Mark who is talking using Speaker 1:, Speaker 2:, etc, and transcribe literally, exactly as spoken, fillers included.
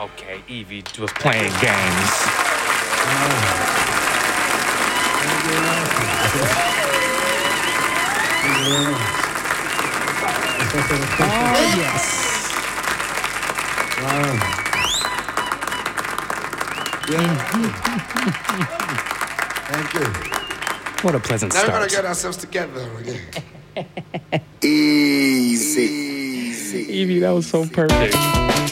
Speaker 1: Okay, Evie was playing games.
Speaker 2: Oh, yes.
Speaker 3: Wow. Yeah. Thank you.
Speaker 1: What a pleasant
Speaker 3: Now
Speaker 1: start.
Speaker 3: we're gonna get ourselves together again.
Speaker 4: Easy.
Speaker 1: Evie, that was so perfect.